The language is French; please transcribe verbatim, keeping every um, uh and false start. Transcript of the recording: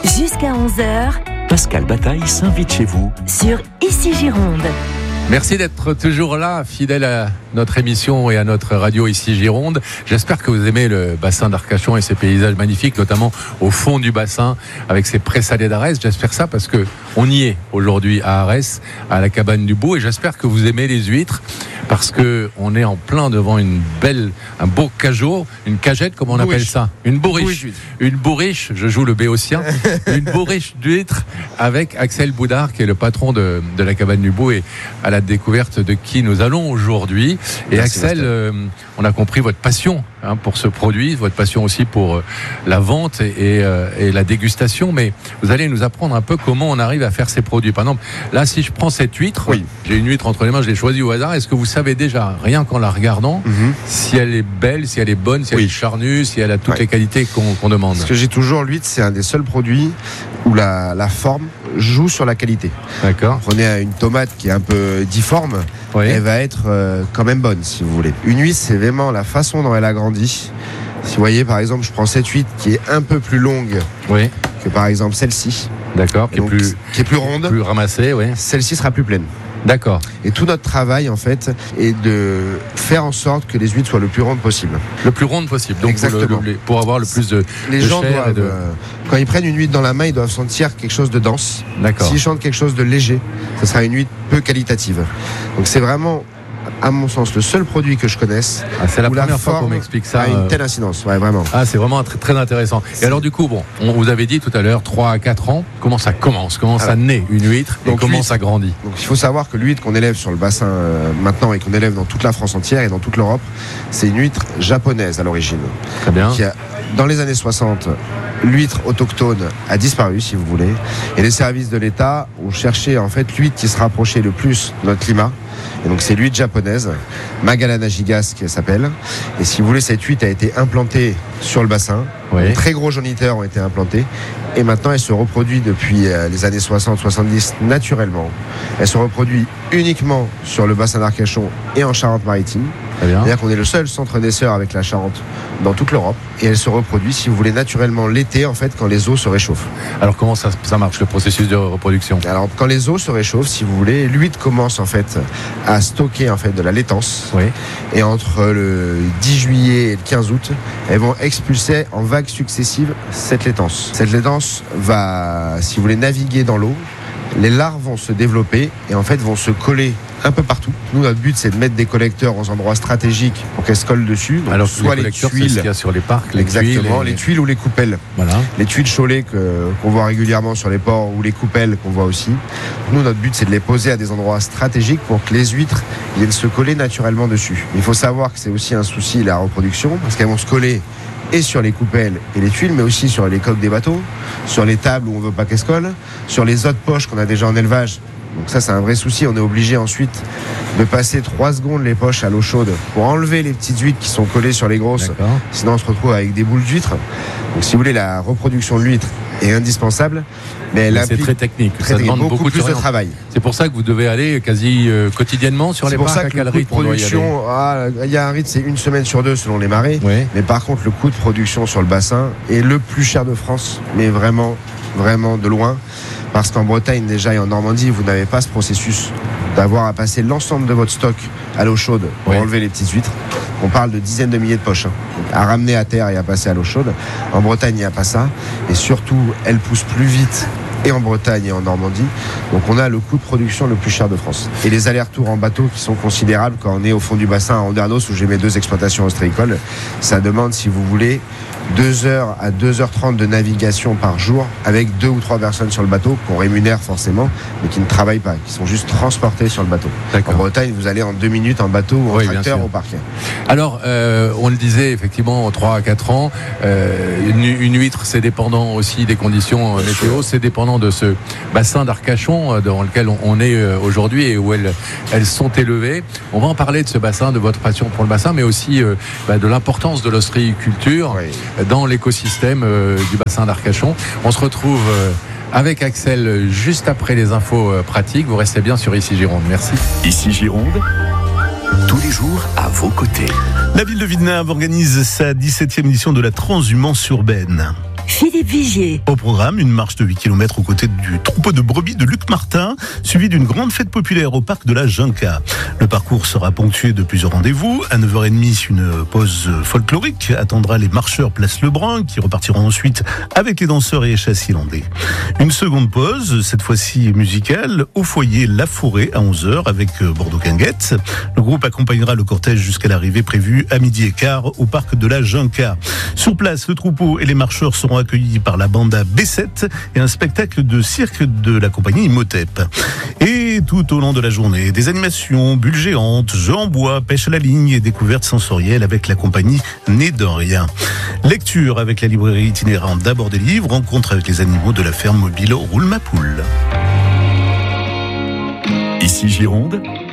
Jusqu'à onze heures, Pascal Bataille s'invite chez vous sur Ici Gironde. Merci d'être toujours là, fidèle à notre émission et à notre radio Ici Gironde. J'espère que vous aimez le bassin d'Arcachon et ses paysages magnifiques, notamment au fond du bassin avec ses prés-salés d'Arès. J'espère ça parce que on y est aujourd'hui à Arès, à la cabane du Bout, et j'espère que vous aimez les huîtres parce que on est en plein devant une belle, un beau cajot, une cagette, comme on bourriche. appelle ça, une bourriche, bourriche. une bourriche. Je joue le béotien, une bourriche d'huîtres avec Axel Boudard qui est le patron de, de la cabane du Bout et à la découverte de qui nous allons aujourd'hui. Et Merci, Axel, euh, on a compris votre passion hein, pour ce produit, votre passion aussi pour euh, la vente et, et, euh, et la dégustation, mais vous allez nous apprendre un peu comment on arrive à faire ces produits. Par exemple, là, si je prends cette huître, oui. j'ai une huître entre les mains, je l'ai choisie au hasard, est-ce que vous savez déjà, rien qu'en la regardant, mm-hmm. si elle est belle, si elle est bonne, si oui. elle est charnue, si elle a toutes ouais. les qualités qu'on, qu'on demande? Parce que j'ai toujours, l'huître, c'est un des seuls produits où la, la forme joue sur la qualité. D'accord. Prenez une tomate qui est un peu difforme, oui. elle va être euh, quand même bonne, si vous voulez. Une huître, c'est vraiment la façon dont elle a grandi. Si vous voyez, par exemple, je prends cette huître qui est un peu plus longue oui. que, par exemple, celle-ci. D'accord, qui est, plus, qui est plus ronde. Plus ramassée, oui. Celle-ci sera plus pleine. D'accord. Et tout notre travail, en fait, est de faire en sorte que les huîtres soient le plus rondes possible. Le plus ronde possible. Donc exactement. Le, le, pour avoir le plus de les de gens chair doivent, et de... euh, quand ils prennent une huître dans la main, ils doivent sentir quelque chose de dense. D'accord. S'ils sentent quelque chose de léger, ce sera une huître peu qualitative. Donc c'est vraiment, à mon sens, le seul produit que je connaisse ah, c'est la où première la fois forme qu'on m'explique ça. A une telle incidence, ouais, vraiment. Ah, c'est vraiment très, très intéressant. Et alors du coup, bon, on vous avait dit tout à l'heure trois à quatre ans. Comment ça commence? Comment alors, ça naît une huître et comment ça grandit? Donc il faut savoir que l'huître qu'on élève sur le bassin euh, maintenant et qu'on élève dans toute la France entière et dans toute l'Europe, c'est une huître japonaise à l'origine. Très bien. Qui a, dans les années soixante, l'huître autochtone a disparu, si vous voulez, et les services de l'État ont cherché en fait l'huître qui se rapprochait le plus de notre climat. Et donc c'est l'huître japonaise, Magalana gigas qui s'appelle. Et si vous voulez, cette huître a été implantée sur le bassin. Oui. De très gros géniteurs ont été implantés. Et maintenant, elle se reproduit depuis les années soixante soixante-dix naturellement. Elle se reproduit uniquement sur le bassin d'Arcachon et en Charente-Maritime. C'est-à-dire qu'on est le seul centre naisseur avec la Charente dans toute l'Europe. Et elle se reproduit, si vous voulez, naturellement l'été, en fait, quand les eaux se réchauffent. Alors comment ça, ça marche, le processus de reproduction? Alors quand les eaux se réchauffent, si vous voulez, l'huître commence en fait à stocker en fait de la laitance. Oui. Et entre le dix juillet et le quinze août, elles vont expulser en vagues successives cette laitance. Cette laitance va, si vous voulez, naviguer dans l'eau. Les larves vont se développer et en fait vont se coller un peu partout. Nous, notre but, c'est de mettre des collecteurs aux endroits stratégiques pour qu'elles se collent dessus. Donc, alors, soit les, les tuiles, c'est ce qu'il y a sur les parcs, les exactement, tuiles, les... les tuiles ou les coupelles. Voilà. Les tuiles Cholet que, qu'on voit régulièrement sur les ports ou les coupelles qu'on voit aussi. Nous, notre but, c'est de les poser à des endroits stratégiques pour que les huîtres viennent se coller naturellement dessus. Il faut savoir que c'est aussi un souci, la reproduction, parce qu'elles vont se coller et sur les coupelles et les tuiles, mais aussi sur les coques des bateaux, sur les tables où on ne veut pas qu'elles se collent, sur les autres poches qu'on a déjà en élevage. Donc ça, c'est un vrai souci. On est obligé ensuite de passer trois secondes les poches à l'eau chaude pour enlever les petites huîtres qui sont collées sur les grosses. D'accord. Sinon, on se retrouve avec des boules d'huîtres. Donc si vous voulez, la reproduction de l'huître est indispensable, mais elle mais implique c'est très technique. Très ça demande beaucoup, beaucoup plus de, de travail. C'est pour ça que vous devez aller quasi euh, quotidiennement sur c'est les pour parcs. Ça que à quel le coût rythme de production, ah, il y a un rythme, c'est une semaine sur deux selon les marées. Oui. Mais par contre, le coût de production sur le bassin est le plus cher de France, mais vraiment, vraiment de loin. Parce qu'en Bretagne déjà et en Normandie, vous n'avez pas ce processus d'avoir à passer l'ensemble de votre stock à l'eau chaude pour oui. enlever les petites huîtres. On parle de dizaines de milliers de poches hein, à ramener à terre et à passer à l'eau chaude. En Bretagne, il n'y a pas ça. Et surtout, elles poussent plus vite et en Bretagne et en Normandie. Donc on a le coût de production le plus cher de France. Et les allers-retours en bateau qui sont considérables quand on est au fond du bassin à Andernos où j'ai mes deux exploitations ostréicoles. Ça demande, si vous voulez, deux heures à deux heures trente de navigation par jour avec deux ou trois personnes sur le bateau qu'on rémunère forcément mais qui ne travaillent pas, qui sont juste transportées sur le bateau. D'accord. En Bretagne, vous allez en deux minutes en bateau ou en oui, tracteur au parquet. Alors, euh, on le disait effectivement, trois à quatre ans, euh, une, une huître, c'est dépendant aussi des conditions euh, météo, c'est dépendant de ce bassin d'Arcachon euh, dans lequel on, on est euh, aujourd'hui et où elles, elles sont élevées. On va en parler de ce bassin, de votre passion pour le bassin, mais aussi euh, bah, de l'importance de l'ostréiculture oui. dans l'écosystème euh, du bassin d'Arcachon. On se retrouve euh, avec Axel juste après les infos euh, pratiques. Vous restez bien sur Ici Gironde. Merci. Ici Gironde, tous les jours à vos côtés. La ville de Villeneuve organise sa dix-septième édition de la transhumance urbaine. Philippe Vigier. Au programme, une marche de huit kilomètres aux côtés du troupeau de brebis de Luc Martin, suivi d'une grande fête populaire au parc de la Junca. Le parcours sera ponctué de plusieurs rendez-vous. À neuf heures trente, une pause folklorique attendra les marcheurs place Lebrun, qui repartiront ensuite avec les danseurs et les châssis-landais. Une seconde pause, cette fois-ci musicale, au foyer La Forêt à onze heures avec Bordeaux-Quinguette. Le groupe accompagnera le cortège jusqu'à l'arrivée prévue à midi et quart au parc de la Junca. Sur place, le troupeau et les marcheurs seront accueillis par la banda B sept et un spectacle de cirque de la compagnie Imhotep. Et tout au long de la journée, des animations, bulles géantes, jeux en bois, pêche à la ligne et découvertes sensorielles avec la compagnie Né d'un rien. Lecture avec la librairie itinérante d'Abord des livres, rencontre avec les animaux de la ferme mobile Roule-ma-Poule. Ici Gironde,